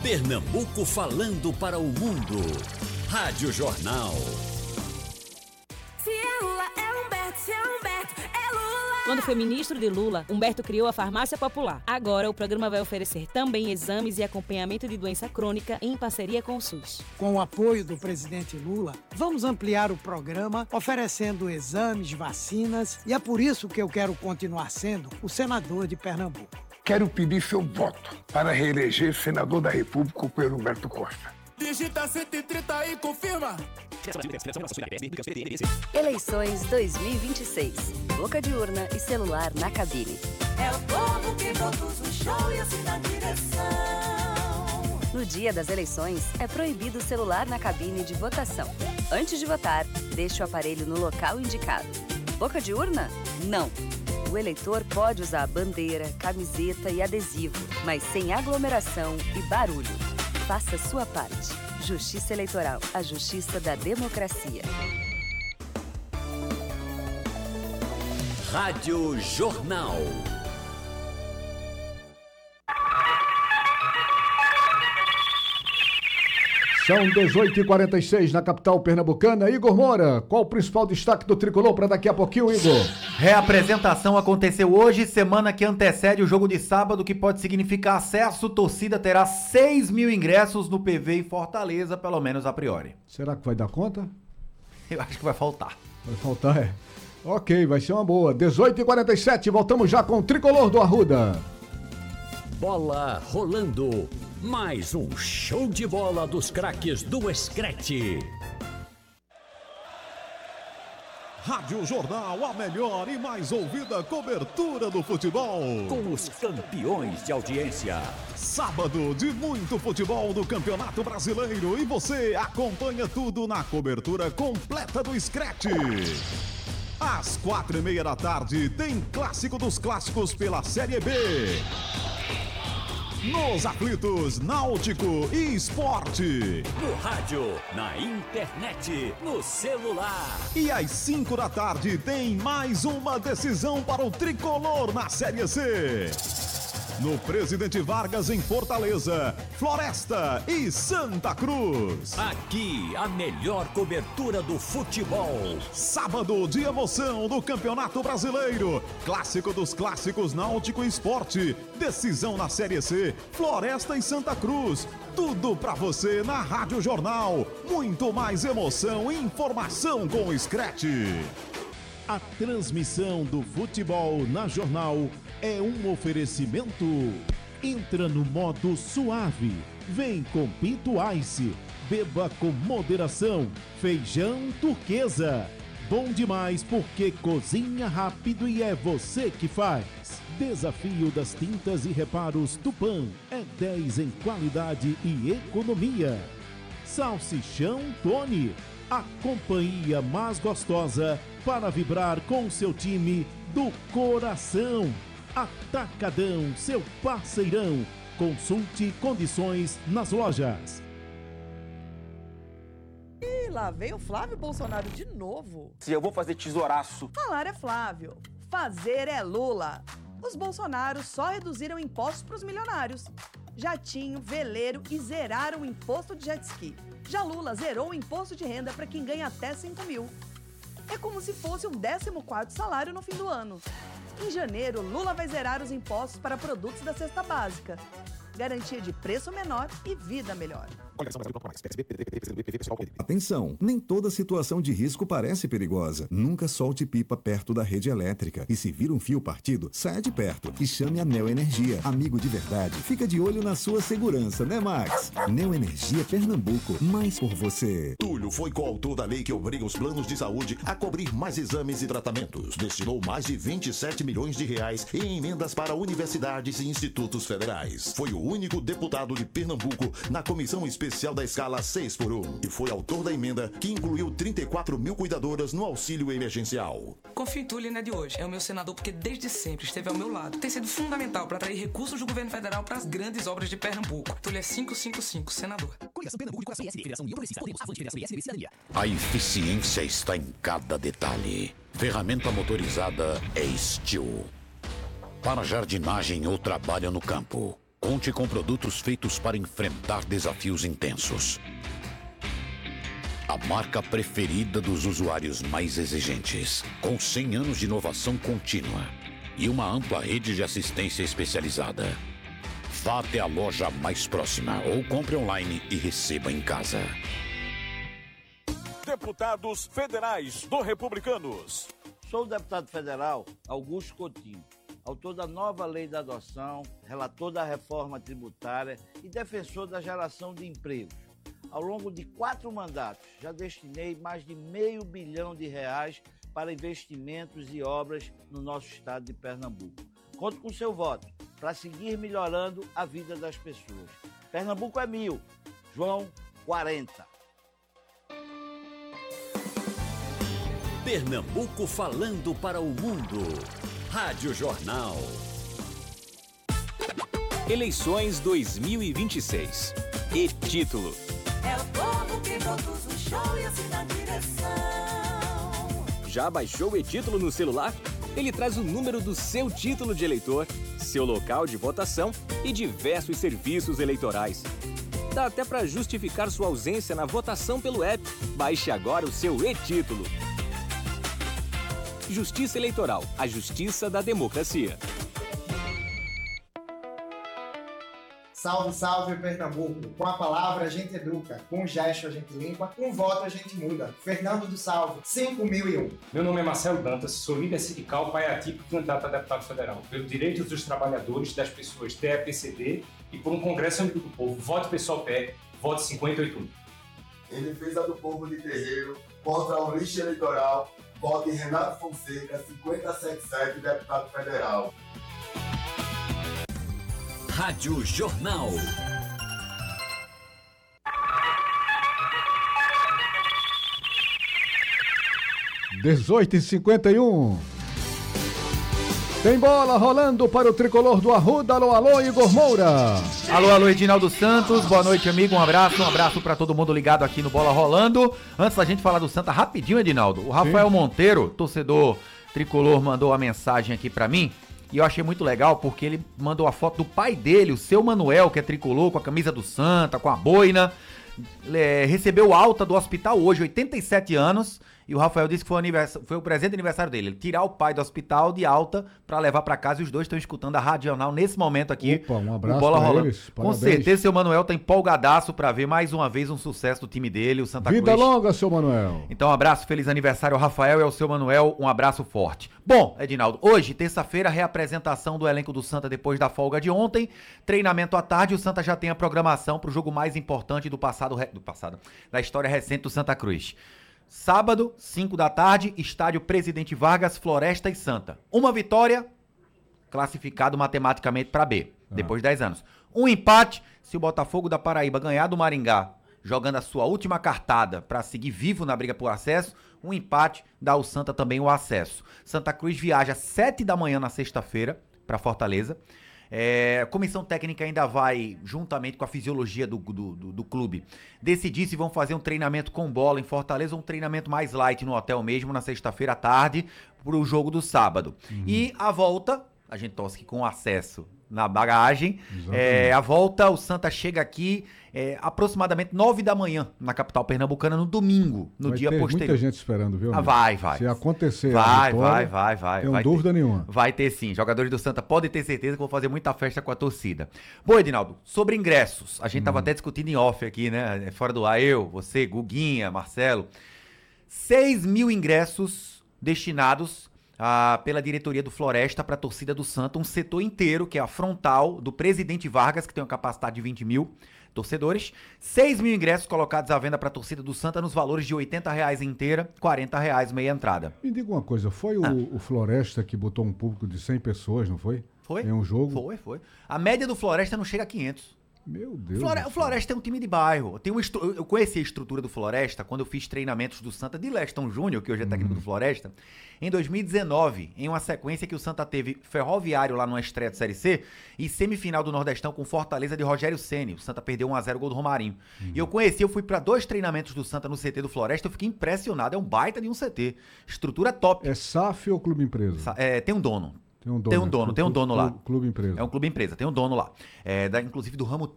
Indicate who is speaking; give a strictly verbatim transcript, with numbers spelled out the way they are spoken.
Speaker 1: Pernambuco falando para o mundo. Rádio Jornal.
Speaker 2: Se é Lula, é Humberto. Se é Humberto, é Lula.
Speaker 3: Quando foi ministro de Lula, Humberto criou a Farmácia Popular. Agora, o programa vai oferecer também exames e acompanhamento de doença crônica em parceria com o SUS.
Speaker 4: Com o apoio do presidente Lula, vamos ampliar o programa, oferecendo exames, vacinas, e é por isso que eu quero continuar sendo o senador de Pernambuco.
Speaker 5: Quero pedir seu voto para reeleger senador da República pelo Humberto Costa.
Speaker 6: Digita cento e trinta e confirma.
Speaker 7: Eleições dois mil e vinte e seis. Boca de urna e celular na cabine.
Speaker 2: É o povo que produz o show e assina a direção.
Speaker 7: No dia das eleições, é proibido o celular na cabine de votação. Antes de votar, deixe o aparelho no local indicado. Boca de urna? Não. O eleitor pode usar bandeira, camiseta e adesivo, mas sem aglomeração e barulho. Faça sua parte. Justiça Eleitoral, a justiça da democracia.
Speaker 1: Rádio Jornal.
Speaker 8: São dezoito e quarenta e seis na capital pernambucana. Igor Moura, qual o principal destaque do Tricolor para daqui a pouquinho, Igor?
Speaker 9: Reapresentação aconteceu hoje, semana que antecede o jogo de sábado, que pode significar acesso. Torcida terá seis mil ingressos no P V em Fortaleza, pelo menos a priori.
Speaker 8: Será que vai dar conta?
Speaker 9: Eu acho que vai faltar.
Speaker 8: Vai faltar, é. Ok, vai ser uma boa. dezoito e quarenta e sete, voltamos já com o Tricolor do Arruda.
Speaker 1: Bola rolando. Mais um show de bola dos craques do Screte.
Speaker 10: Rádio Jornal, a melhor e mais ouvida cobertura do futebol.
Speaker 1: Com os campeões de audiência.
Speaker 10: Sábado de muito futebol do Campeonato Brasileiro. E você acompanha tudo na cobertura completa do Screte. Às quatro e meia da tarde tem Clássico dos Clássicos pela Série B. Nos aflitos, Náutico e Esporte.
Speaker 1: No rádio, na internet, no celular.
Speaker 10: E às cinco da tarde tem mais uma decisão para o Tricolor na Série C. No Presidente Vargas em Fortaleza, Floresta e Santa Cruz.
Speaker 1: Aqui, a melhor cobertura do futebol.
Speaker 10: Sábado de emoção do Campeonato Brasileiro. Clássico dos clássicos, Náutico e Esporte. Decisão na Série C, Floresta e Santa Cruz. Tudo pra você na Rádio Jornal. Muito mais emoção e informação com o Screte. A transmissão do futebol na Jornal é um oferecimento. Entra no modo suave. Vem com Pinto Ice. Beba com moderação. Feijão Turquesa. Bom demais porque cozinha rápido e é você que faz. Desafio das tintas e reparos Tupã. É dez em qualidade e economia. Salsichão Tony. A companhia mais gostosa para vibrar com seu time do coração. Atacadão, seu parceirão. Consulte condições nas lojas.
Speaker 11: E lá veio o Flávio Bolsonaro de novo.
Speaker 12: Se eu vou fazer tesouraço.
Speaker 11: Falar é Flávio, fazer é Lula. Os Bolsonaros só reduziram impostos para os milionários. Jatinho, veleiro e zeraram o imposto de jet ski. Já Lula zerou o imposto de renda para quem ganha até cinco mil. É como se fosse um décimo quarto salário no fim do ano. Em janeiro, Lula vai zerar os impostos para produtos da cesta básica. Garantia de preço menor e vida melhor.
Speaker 13: Atenção, nem toda situação de risco parece perigosa. Nunca solte pipa perto da rede elétrica. E se vir um fio partido, saia de perto e chame a Neo Energia. Amigo de verdade, fica de olho na sua segurança, né, Max? Neo Energia Pernambuco, mais por você.
Speaker 14: Túlio foi coautor da lei que obriga os planos de saúde a cobrir mais exames e tratamentos. Destinou mais de vinte e sete milhões de reais em emendas para universidades e institutos federais. Foi o único deputado de Pernambuco na comissão especial da escala seis por um e foi autor da emenda que incluiu trinta e quatro mil cuidadoras no auxílio emergencial.
Speaker 15: Confio em Túlio, não é de hoje. É o meu senador porque desde sempre esteve ao meu lado. Tem sido fundamental para atrair recursos do governo federal para as grandes obras de Pernambuco. Túlio é quinhentos e cinquenta e cinco, senador.
Speaker 16: Coligação Pernambuco de Coração, P S D, Federação União Progressista, Podemos, Avante, Federação P S D, Cidadania.
Speaker 1: A eficiência está em cada detalhe. Ferramenta motorizada é Steel. Para jardinagem ou trabalho no campo. Conte com produtos feitos para enfrentar desafios intensos. A marca preferida dos usuários mais exigentes, com cem anos de inovação contínua e uma ampla rede de assistência especializada. Vá até a loja mais próxima ou compre online e receba em casa.
Speaker 12: Deputados Federais do Republicanos.
Speaker 17: Sou o deputado federal Augusto Coutinho, autor da nova lei da adoção, relator da reforma tributária e defensor da geração de empregos. Ao longo de quatro mandatos, já destinei mais de meio bilhão de reais para investimentos e obras no nosso estado de Pernambuco. Conto com seu voto para seguir melhorando a vida das pessoas. Pernambuco é mil, João quarenta.
Speaker 1: Pernambuco falando para o mundo. Rádio Jornal.
Speaker 18: Eleições dois mil e vinte e seis. E título.
Speaker 2: É o povo que produz o show e assina a direção.
Speaker 18: Já baixou o e-título no celular? Ele traz o número do seu título de eleitor, seu local de votação e diversos serviços eleitorais. Dá até para justificar sua ausência na votação pelo app. Baixe agora o seu e-título. Justiça Eleitoral, a justiça da democracia.
Speaker 19: Salve, salve Pernambuco! Com a palavra a gente educa, com o gesto a gente limpa, com o voto a gente muda. Fernando do Salve, cinco mil e um.
Speaker 20: Meu nome é Marcelo Dantas, sou líder sindical Paiatipo, candidato a deputado federal. Pelo direitos dos trabalhadores, das pessoas T E P C D e por um Congresso Amigo do Povo. Vote Pessoal P E C, vote cinquenta e oito um.
Speaker 21: Em defesa do povo de Terreiro, contra o lixo eleitoral, vote Renato Fonseca, cinquenta e sete sete, deputado federal.
Speaker 1: Rádio Jornal.
Speaker 8: dezoito e cinquenta e um. Tem bola rolando para o tricolor do Arruda. Alô, alô, Igor Moura.
Speaker 9: Alô, alô, Edinaldo Santos. Boa noite, amigo. Um abraço, um abraço para todo mundo ligado aqui no Bola Rolando. Antes da gente falar do Santa, rapidinho, Edinaldo. O Rafael Sim. Monteiro, torcedor tricolor, mandou uma mensagem aqui para mim. E eu achei muito legal porque ele mandou a foto do pai dele, o seu Manuel, que é tricolor, com a camisa do Santa, com a boina. É, recebeu alta do hospital hoje, oitenta e sete anos. E o Rafael disse que foi o, anivers... foi o presente de aniversário dele. Ele tirar o pai do hospital de alta pra levar pra casa. E os dois estão escutando a Rádio Jornal nesse momento aqui.
Speaker 8: Opa, um abraço
Speaker 9: o Bola
Speaker 8: pra
Speaker 9: rolando.
Speaker 8: eles.
Speaker 9: Com
Speaker 8: Parabéns.
Speaker 9: certeza, seu Manuel tá empolgadaço pra ver mais uma vez um sucesso do time dele, o Santa
Speaker 8: Vida
Speaker 9: Cruz.
Speaker 8: longa, seu Manuel.
Speaker 9: Então, um abraço, feliz aniversário ao Rafael e ao seu Manuel. Um abraço forte. Bom, Edinaldo, hoje, terça-feira, reapresentação do elenco do Santa depois da folga de ontem. Treinamento à tarde. O Santa já tem a programação pro jogo mais importante do passado, do passado, da história recente do Santa Cruz. Sábado, cinco da tarde, estádio Presidente Vargas, Floresta e Santa. Uma vitória, classificado matematicamente para B, ah. depois de dez anos. Um empate, se o Botafogo da Paraíba ganhar do Maringá, jogando a sua última cartada para seguir vivo na briga por acesso, um empate dá ao Santa também o acesso. Santa Cruz viaja às sete da manhã na sexta-feira para Fortaleza. É, a comissão técnica ainda vai, juntamente com a fisiologia do, do, do, do clube, decidir se vão fazer um treinamento com bola em Fortaleza ou um treinamento mais light no hotel mesmo, na sexta-feira à tarde, pro jogo do sábado. Uhum. E a volta, a gente torce que com acesso na bagagem, é, a volta, o Santa chega aqui é, aproximadamente nove da manhã na capital pernambucana no domingo, no
Speaker 8: vai
Speaker 9: dia
Speaker 8: ter
Speaker 9: posterior.
Speaker 8: Muita gente esperando, viu?
Speaker 9: Ah, vai, vai.
Speaker 8: Se acontecer
Speaker 9: vai,
Speaker 8: a vitória,
Speaker 9: vai, vai, vai.
Speaker 8: Tenho
Speaker 9: vai
Speaker 8: dúvida
Speaker 9: ter,
Speaker 8: nenhuma.
Speaker 9: Vai ter sim. Jogadores do Santa podem ter certeza que vão fazer muita festa com a torcida. Bom, Edinaldo, sobre ingressos. A gente hum. tava até discutindo em off aqui, né? Fora do ar, eu, você, Guguinha, Marcelo. seis mil ingressos destinados Ah, pela diretoria do Floresta para a torcida do Santa, um setor inteiro, que é a frontal do Presidente Vargas, que tem uma capacidade de vinte mil torcedores. seis mil ingressos colocados à venda para a torcida do Santa nos valores de oitenta reais inteira, quarenta reais meia entrada.
Speaker 8: Me diga uma coisa, foi o, ah. o Floresta que botou um público de cem pessoas, não foi?
Speaker 9: Foi.
Speaker 8: Em um jogo?
Speaker 9: Foi, foi. A média do Floresta não chega a quinhentos.
Speaker 8: Meu Deus.
Speaker 9: Flore... O Floresta é um time de bairro. Tem um estru... Eu conheci a estrutura do Floresta quando eu fiz treinamentos do Santa de Leston Júnior, que hoje é técnico uhum. do Floresta, em dois mil e dezenove, em uma sequência que o Santa teve Ferroviário lá numa estreia de Série C e semifinal do Nordestão com Fortaleza de Rogério Ceni. O Santa perdeu um a zero, gol do Romarinho. Uhum. E eu conheci, eu fui para dois treinamentos do Santa no C T do Floresta, eu fiquei impressionado. É um baita de um C T. Estrutura top.
Speaker 8: É S A F ou Clube Empresa?
Speaker 9: É, tem um dono.
Speaker 8: Tem um dono,
Speaker 9: Tem um dono, tem um dono lá.
Speaker 8: Clube, clube empresa.
Speaker 9: É um clube empresa, tem um dono lá. É, da, inclusive do ramo